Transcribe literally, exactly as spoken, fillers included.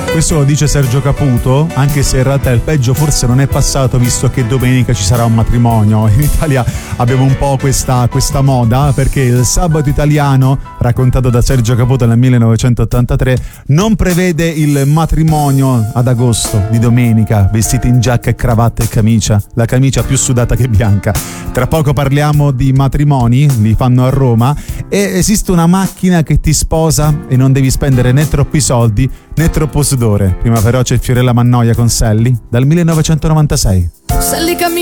Questo lo dice Sergio Caputo, anche se in realtà il peggio forse non è passato, visto che domenica ci sarà un matrimonio. In Italia abbiamo un po' questa, questa moda, perché il sabato italiano, raccontato da Sergio Caputo nel millenovecentottantatré, non prevede il matrimonio ad agosto, di domenica, vestiti in giacca e cravatta e camicia, la camicia più sudata che bianca. Tra poco parliamo di matrimoni, li fanno a Roma, e esiste una macchina che ti sposa e non devi spendere né troppi soldi né troppo sudore. Prima però c'è Fiorella Mannoia con Sally dal millenovecentonovantasei. Sally